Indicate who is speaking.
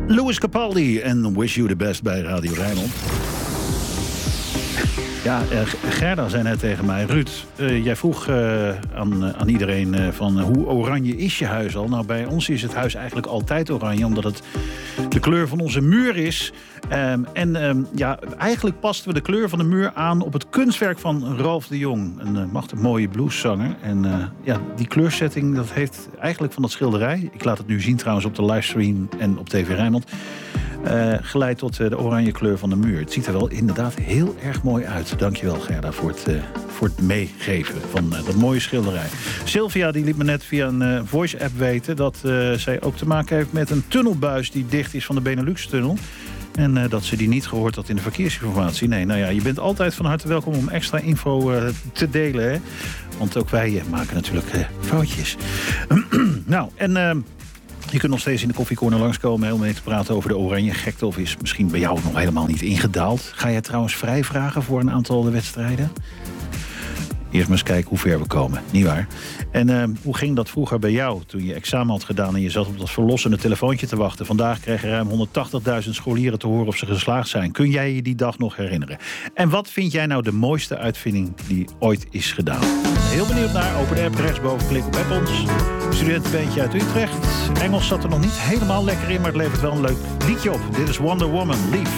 Speaker 1: Louis Capaldi en Wish You the Best bij Radio Rijnmond. Ja, Gerda zei net tegen mij, Ruud, jij vroeg aan iedereen van hoe oranje is je huis al? Nou, bij ons is het huis eigenlijk altijd oranje, omdat het de kleur van onze muur is. Eigenlijk pasten we de kleur van de muur aan op het kunstwerk van Ralph de Jong. Een machtig mooie blueszanger. En die kleursetting, dat heeft eigenlijk van dat schilderij, ik laat het nu zien trouwens op de livestream en op TV Rijnmond, geleid tot de oranje kleur van de muur. Het ziet er wel inderdaad heel erg mooi uit. Dankjewel Gerda voor het meegeven van dat mooie schilderij. Sylvia die liet me net via een voice-app weten dat zij ook te maken heeft met een tunnelbuis die dicht is van de Benelux-tunnel. En dat ze die niet gehoord had in de verkeersinformatie. Nee, nou ja, je bent altijd van harte welkom om extra info te delen. Hè? Want ook wij maken natuurlijk foutjes. Nou, en je kunt nog steeds in de koffiecorner langskomen om mee te praten over de oranje gekte. Of is misschien bij jou nog helemaal niet ingedaald. Ga jij trouwens vrij vragen voor een aantal wedstrijden? Eerst maar eens kijken hoe ver we komen, nietwaar? En hoe ging dat vroeger bij jou toen je examen had gedaan en je zat op dat verlossende telefoontje te wachten? Vandaag kregen ruim 180.000 scholieren te horen of ze geslaagd zijn. Kun jij je die dag nog herinneren? En wat vind jij nou de mooiste uitvinding die ooit is gedaan? Heel benieuwd naar. Open de app rechtsboven, klik op App ons. Studentenbeentje uit Utrecht. Engels zat er nog niet helemaal lekker in, maar het levert wel een leuk liedje op. Dit is Wonder Woman, Leave.